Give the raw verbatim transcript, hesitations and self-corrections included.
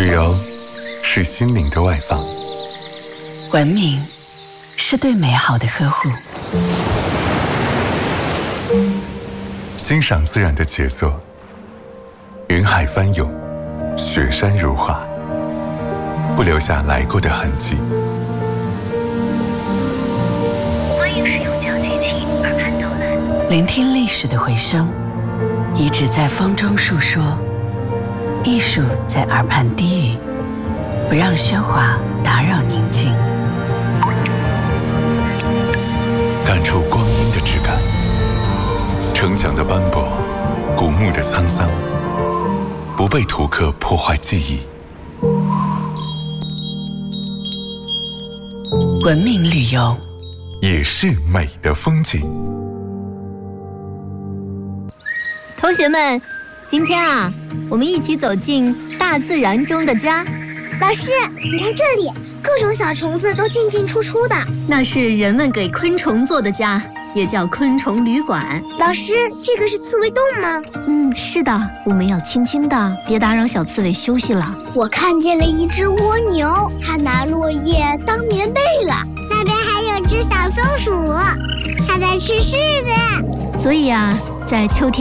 旅游是心灵的外放， 文明是对美好的呵护， 欣赏自然的杰作，云海翻涌，雪山如画，不留下来过的痕迹。 欢迎使用讲机器耳畔导览， 聆听历史的回声，遗址在风中述说，艺术在耳畔低语，不让喧哗打扰宁静， 感触光阴的质感，城墙的斑驳，古墓的沧桑，不被图刻破坏记忆。 文明旅游也是美的风景。 同学们，今天啊，我们一起走进大自然中的家。 老师，你看这里，各种小虫子都进进出出的， 那是人们给昆虫做的家，也叫昆虫旅馆。 老师，这个是刺猬洞吗？ 嗯，是的，我们要轻轻的，别打扰小刺猬休息了。 我看见了一只蜗牛，它拿落叶当棉被了。那边还有只小松鼠，它在吃柿子。 所以啊，在秋天